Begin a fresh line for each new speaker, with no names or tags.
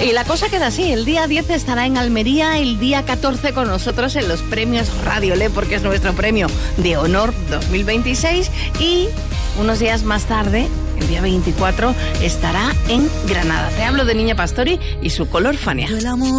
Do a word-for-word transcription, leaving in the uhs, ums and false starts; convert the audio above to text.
Y la cosa queda así, el día diez estará en Almería, el día catorce con nosotros en los premios Radio Le, porque es nuestro premio de honor dos mil veintiséis, y unos días más tarde, el día veinticuatro, estará en Granada. Te hablo de Niña Pastori y su color Fania.